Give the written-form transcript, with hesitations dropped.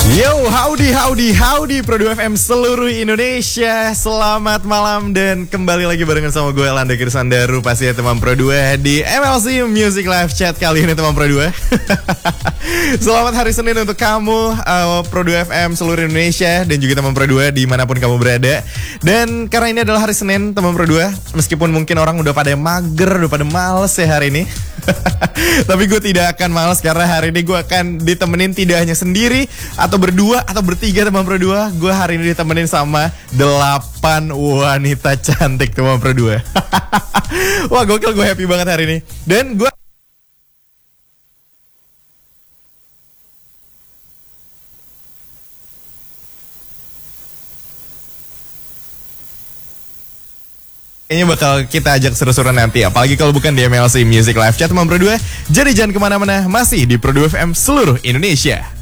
Yo, howdy Pro 2 FM seluruh Indonesia. Selamat malam dan kembali lagi barengan sama gue Landa Kirsandaru, pastinya teman Pro 2 di MLC Music Live Chat kali ini teman Pro 2. Selamat hari Senin untuk kamu Pro 2 FM seluruh Indonesia dan juga teman Pro 2 dimanapun kamu berada. Dan karena ini adalah hari Senin teman Pro 2, meskipun mungkin orang udah pada mager, udah pada males ya hari ini. Tapi gue tidak akan males karena hari ini gue akan ditemenin tidak hanya sendiri atau berdua atau bertiga teman Pro 2. Gue hari ini ditemenin sama 8 wanita cantik teman Pro 2. Wah gokil, gue happy banget hari ini. Dan gue kayaknya bakal kita ajak seru-seruan nanti, apalagi kalau bukan di MLC Music Live Chat teman Pro 2. Jadi jangan kemana-mana, masih di Pro 2 FM seluruh Indonesia.